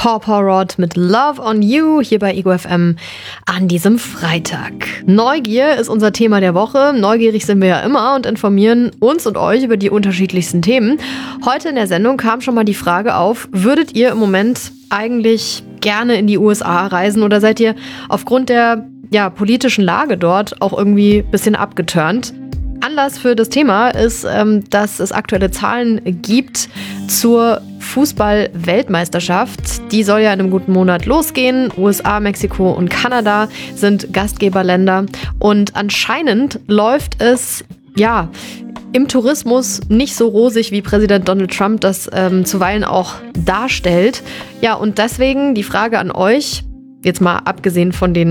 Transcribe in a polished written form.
Porporod mit Love on You hier bei Ego FM an diesem Freitag. Neugier ist unser Thema der Woche. Neugierig sind wir ja immer und informieren uns und euch über die unterschiedlichsten Themen. Heute in der Sendung kam schon mal die Frage auf, würdet ihr im Moment eigentlich gerne in die USA reisen oder seid ihr aufgrund der politischen Lage dort auch irgendwie ein bisschen abgeturnt? Anlass für das Thema ist, dass es aktuelle Zahlen gibt zur Fußball-Weltmeisterschaft. Die soll ja in einem guten Monat losgehen. USA, Mexiko und Kanada sind Gastgeberländer. Und anscheinend läuft es, im Tourismus nicht so rosig, wie Präsident Donald Trump das zuweilen auch darstellt. Ja, und deswegen die Frage an euch, jetzt mal abgesehen von den